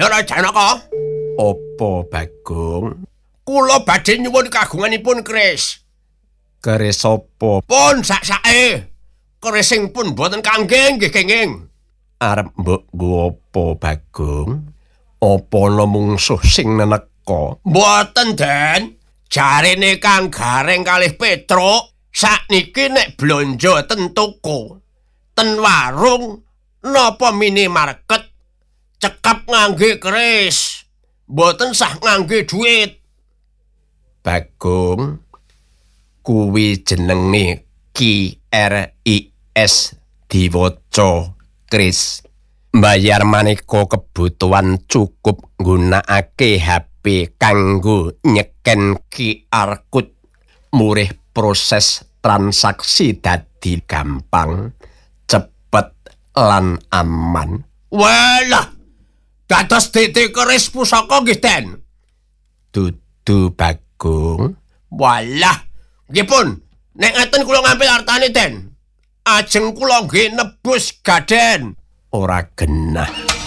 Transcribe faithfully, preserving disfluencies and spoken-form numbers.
Bathara Janaka. Apa Bagong? Kula badhe nyuwun kagunganipun keris. Keris apa? Pun sak-sake. Keris sing pun boten kangge nggih kenging. Arep mbok nggo apa Bagong? Apa ana mungsuh sing neneka? Mboten, Den. Jarene Kang Gareng kalih Petruk sakniki nek blanja ten toko, ten warung napa minimarket cekap ngangge keris. Mboten sah ngangge duit. Bagong, kuwi jenenge K R I S diwaca Kris. Mbayar maneka kebutuhan cukup nggunakake H P kanggo nyeken Q R code. Murih proses transaksi dadi gampang, cepet lan aman. Walah, dados titik keris pusaka nggih, Den. Dudu Bagong. Walah, nggih pun, nek ngaten kula ngambil artane, Den. Ajeng kula nggih nebus gaden. Ora genah.